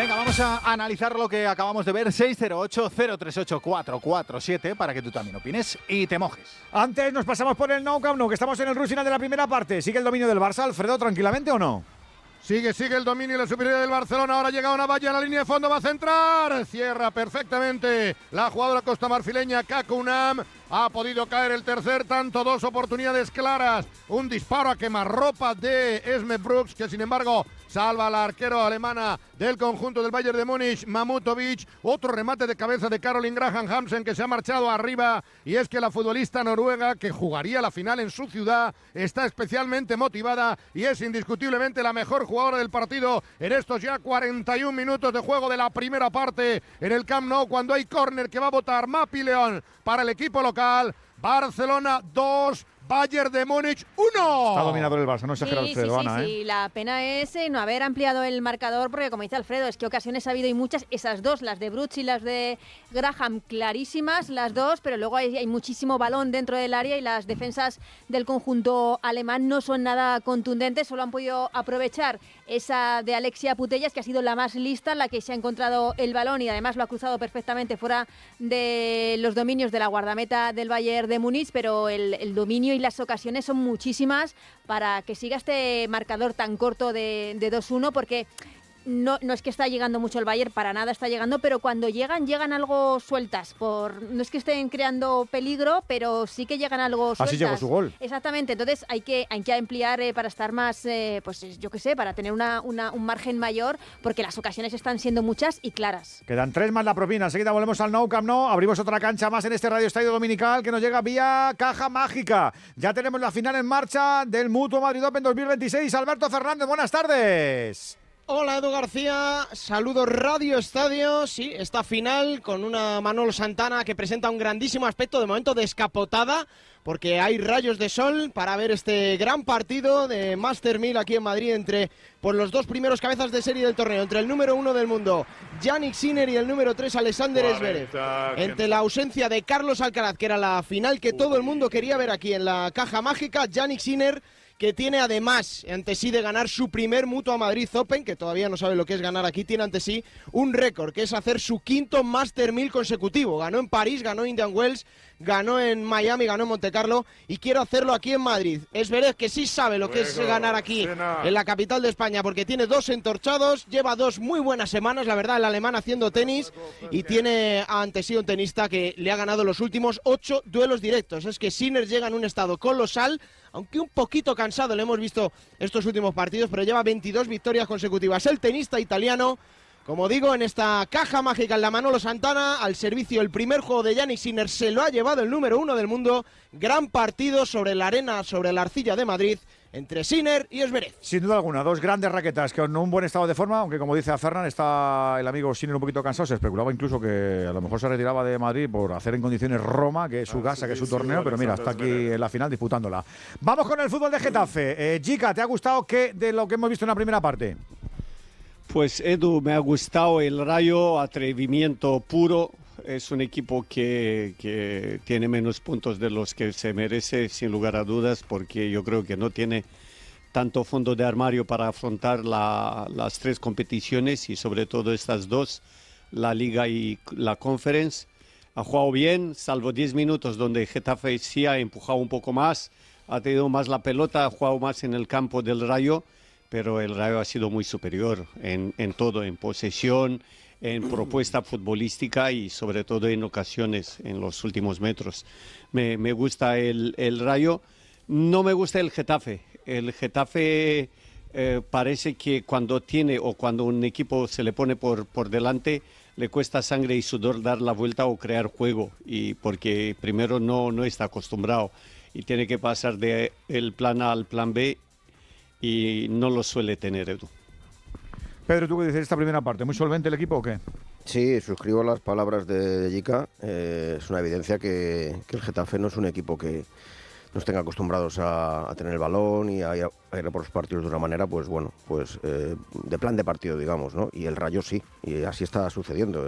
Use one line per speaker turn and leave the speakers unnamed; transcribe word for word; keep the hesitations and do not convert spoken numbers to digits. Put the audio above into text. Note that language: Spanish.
Venga, vamos a analizar lo que acabamos de ver. seis cero ocho, cero tres ocho, cuatro cuatro siete para que tú también opines y te mojes.
Antes nos pasamos por el Nou Camp Nou, que estamos en el rush final de la primera parte. ¿Sigue el dominio del Barça, Alfredo, tranquilamente o no?
Sigue, sigue el dominio y la superioridad del Barcelona. Ahora llega una valla a la línea de fondo, va a centrar. Cierra perfectamente la jugadora costamarfileña Kaku Unam. Ha podido caer el tercer tanto, dos oportunidades claras. Un disparo a quemarropa de Esme Brooks, que sin embargo salva a la arquero alemana del conjunto del Bayern de Múnich, Mamutovic. Otro remate de cabeza de Caroline Graham Hansen, que se ha marchado arriba. Y es que la futbolista noruega, que jugaría la final en su ciudad, está especialmente motivada y es indiscutiblemente la mejor jugadora del partido en estos ya cuarenta y un minutos de juego de la primera parte en el Camp Nou, cuando hay córner que va a votar Mapi León para el equipo local. Barcelona dos, Bayern de Múnich uno.
Está dominador el Barça, no exagera
sí,
Alfredo,
sí, sí,
Ana,
sí.
¿eh?
La pena es eh, no haber ampliado el marcador, porque como dice Alfredo, es que ocasiones ha habido y muchas, esas dos, las de Brooks y las de Graham, clarísimas las dos, pero luego hay, hay muchísimo balón dentro del área y las defensas del conjunto alemán no son nada contundentes, solo han podido aprovechar esa de Alexia Putellas, que ha sido la más lista, la que se ha encontrado el balón y además lo ha cruzado perfectamente fuera de los dominios de la guardameta del Bayern de Múnich, pero el, el dominio y las ocasiones son muchísimas para que siga este marcador tan corto de, de dos uno, porque no, no es que está llegando mucho el Bayern, para nada está llegando, pero cuando llegan, llegan algo sueltas. Por, no es que estén creando peligro, pero sí que llegan algo sueltas.
Así llegó su gol.
Exactamente, entonces hay que, hay que ampliar eh, para estar más, eh, pues yo qué sé, para tener una, una, un margen mayor, porque las ocasiones están siendo muchas y claras.
Quedan tres más la propina. Enseguida volvemos al Nou Camp Nou. Abrimos otra cancha más en este Radio Estadio Dominical que nos llega vía Caja Mágica. Ya tenemos la final en marcha del Mutua Madrid Open dos mil veintiséis. Alberto Fernández, buenas tardes.
Hola Edu García, saludos Radio Estadio. Sí, esta final con una Manolo Santana que presenta un grandísimo aspecto, de momento descapotada, porque hay rayos de sol para ver este gran partido de Master mil aquí en Madrid entre pues, los dos primeros cabezas de serie del torneo, entre el número uno del mundo, Jannik Sinner, y el número tres, Alexander Zverev. Entre la ausencia de Carlos Alcaraz, que era la final que todo el mundo quería ver aquí en la Caja Mágica, Jannik Sinner, que tiene además ante sí de ganar su primer Mutua Madrid Open, que todavía no sabe lo que es ganar aquí, tiene ante sí un récord, que es hacer su quinto Master mil consecutivo. Ganó en París, ganó en Indian Wells, ganó en Miami, ganó en Montecarlo, y quiero hacerlo aquí en Madrid. Es Zverev, que sí sabe lo que es ganar aquí en la capital de España, porque tiene dos entorchados, lleva dos muy buenas semanas, la verdad, el alemán haciendo tenis, y tiene ante sí un tenista que le ha ganado los últimos ocho duelos directos. Es que Sinner llega en un estado colosal, aunque un poquito cansado, lo hemos visto estos últimos partidos, pero lleva veintidós victorias consecutivas. El tenista italiano, como digo, en esta Caja Mágica en la Manolo Santana, al servicio el primer juego de Jannik Sinner, se lo ha llevado el número uno del mundo. Gran partido sobre la arena, sobre la arcilla de Madrid, entre Sinner y Zverev.
Sin duda alguna, dos grandes raquetas con un buen estado de forma, aunque como dice a Fernan, está el amigo Sinner un poquito cansado. Se especulaba incluso que a lo mejor se retiraba de Madrid por hacer en condiciones Roma, que es su casa, que es su torneo, pero mira, está aquí en la final disputándola. Vamos con el fútbol de Getafe. Eh, Jica, ¿te ha gustado qué de lo que hemos visto en la primera parte?
Pues Edu, me ha gustado el Rayo, atrevimiento puro. Es un equipo que, que tiene menos puntos de los que se merece, sin lugar a dudas, porque yo creo que no tiene tanto fondo de armario para afrontar la, las tres competiciones y sobre todo estas dos, la Liga y la Conference. Ha jugado bien, salvo diez minutos donde Getafe sí ha empujado un poco más, ha tenido más la pelota, ha jugado más en el campo del Rayo, pero el Rayo ha sido muy superior en, en todo, en posesión, en propuesta futbolística y sobre todo en ocasiones en los últimos metros. Me, me gusta el, el Rayo, no me gusta el Getafe. El Getafe eh, parece que cuando tiene o cuando un equipo se le pone por, por delante, le cuesta sangre y sudor dar la vuelta o crear juego, y porque primero no, no está acostumbrado y tiene que pasar del plan A al plan B y no lo suele tener, Edu.
Pedro, ¿tú qué dices de esta primera parte? ¿Muy solvente el equipo o qué?
Sí, suscribo las palabras de Jica. Eh, es una evidencia que, que el Getafe no es un equipo que no estén acostumbrados a, a tener el balón y a ir, a ir por los partidos de una manera, pues bueno, pues eh, de plan de partido, digamos, ¿no? Y el Rayo sí, y así está sucediendo.